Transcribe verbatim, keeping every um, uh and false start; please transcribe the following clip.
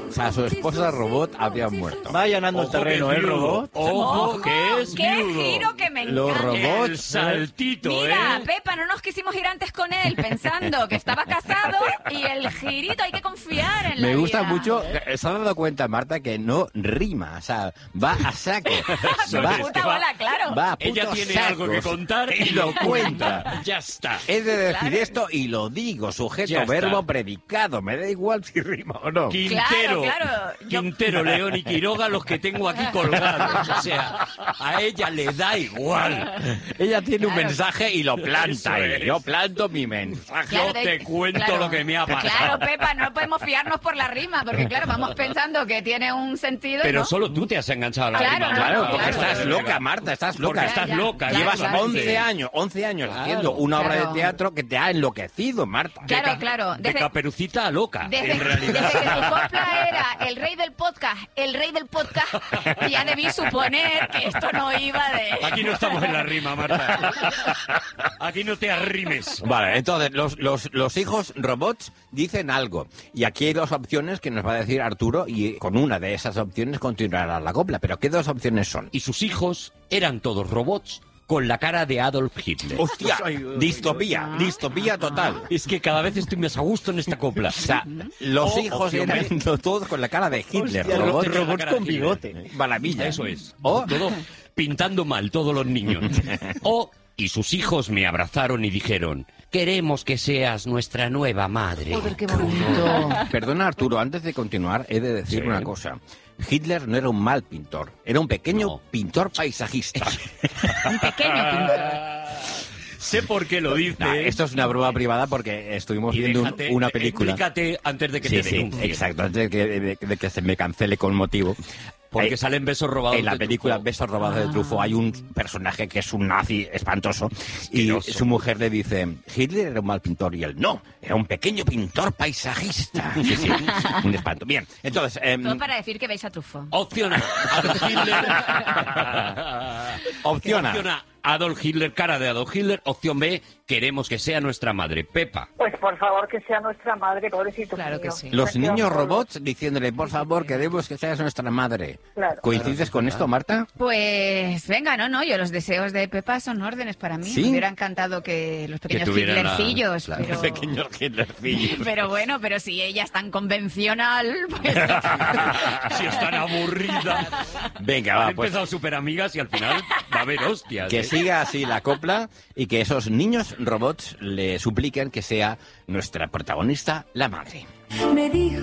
o sea, su esposa robot había muerto. Va allanando el terreno, ¿eh, robot? Ojo, que es ¡Qué viudo. giro que me encanta! Los robots, El saltito, Mira, ¿eh? Pepa, no nos quisimos ir antes con él pensando que estaba casado y el girito, hay que confiar en la Me gusta vida. mucho, se ha dado cuenta Marta que no rima, o sea, va a saco. Con va, puta bola, claro. va a puto Ella tiene saco. algo que contar y lo cuenta. Ya está. He de decir Claro. esto y lo digo, sujeto, Ya está. verbo, predicado. Me da igual si rima o no. Quintero, Claro, claro. Yo- Quintero, León y Quiroga, los que tengo aquí colgados. O sea, a ella le da igual. Ella tiene un Claro. mensaje y lo planta. Eso ahí. es. Yo planto mi mensaje. Claro, Yo de- te cuento claro. lo que me ha pasado. Claro, Pepa, no podemos fiarnos por la rima, porque claro, vamos pensando que tiene un sentido. Pero ¿no? solo tú te has enganchado a la Claro, rima. no, Claro, no, porque claro. estás loca, Marta, estás loca. Porque estás Ya, ya. loca. Llevas claro, once sí. años, once años Claro. haciendo una obra Claro. de teatro que te ha enloquecido, Marta. Claro, Ca- claro. De Desde- Caperucita a loca, Desde, en realidad. desde que tu copla era el rey del podcast, el rey del podcast, ya debí suponer que esto no iba de... Aquí no estamos en la rima, Marta. Aquí no te arrimes. Vale, entonces los, los, los hijos robots dicen algo. Y aquí hay dos opciones que nos va a decir Arturo y con una de esas opciones continuará la copla. Pero ¿qué dos opciones son? Y sus hijos eran todos robots con la cara de Adolf Hitler. ¡Hostia! Distopía, distopía total. Es que cada vez estoy más a gusto en esta copla. O sea, los O hijos opción eran B. todos con la cara de Hitler. Hostia, robots, robots, robots cara de con Hitler. bigote. Maravilla. Eso es. O Todo pintando mal, todos los niños. O, y sus hijos me abrazaron y dijeron, queremos que seas nuestra nueva madre. Joder, qué bonito. Perdona, Arturo, antes de continuar, he de decir Sí. una cosa. Hitler no era un mal pintor, era un pequeño No. pintor paisajista. Un pequeño pintor. Sé por qué lo dice. Nah, esto es una broma privada porque estuvimos Y viendo un- déjate, una película. Explícate antes de que Sí, te sí, denuncien. exacto, antes de que, de- de que se me cancele con motivo. Porque Eh, salen besos robados En la de película Truffaut. Besos robados de Truffaut hay un personaje que es un nazi espantoso y Asqueroso. su mujer le dice, Hitler era un mal pintor y él, no, era un pequeño pintor paisajista. Sí, sí, un espanto. Bien, entonces... em, Todo para decir que veis a Truffaut. Opción A, Adolf Hitler. Opción A. Opción A, Adolf Hitler, cara de Adolf Hitler. Opción B, queremos que sea nuestra madre. Pepa. Pues por favor que sea nuestra madre, pobrecito Claro mío. que sí. Los Me quedo niños solo. robots diciéndole, por favor, queremos que seas nuestra madre. Claro. ¿Coincides con esto, Marta? Pues venga, no, no, yo los deseos de Pepa son órdenes para mí. ¿Sí? Me hubiera encantado que los pequeños tuvieran la- Hitlercillos, claro. pero... Pequeños Hitlercillos. Pero bueno, pero si ella es tan convencional, pues... Si están aburridas. Venga, Han va, pues empezado súper amigas y al final va a haber hostias. que ¿eh? siga así la copla y que esos niños robots le supliquen que sea nuestra protagonista, la madre. Me dijo